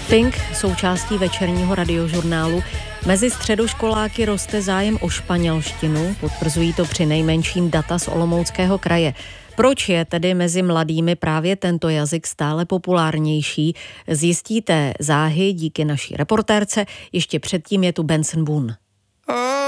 Pink, součástí večerního radiožurnálu. Mezi středoškoláky roste zájem o španělštinu, potvrzují to přinejmenším data z Olomouckého kraje. Proč je tedy mezi mladými právě tento jazyk stále populárnější, zjistíte záhy díky naší reportérce. Ještě předtím je tu Benson Boone.